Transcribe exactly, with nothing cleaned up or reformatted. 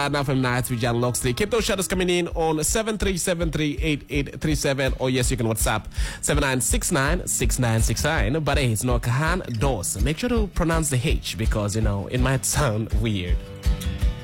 Now from Nights with John Loxley. Keep those shadows coming in on seven three seven three eight eight three seven, or yes, you can WhatsApp seven nine six nine six nine six nine. But hey, it's not Kahan Dos. Make sure to pronounce the H because, you know, it might sound weird.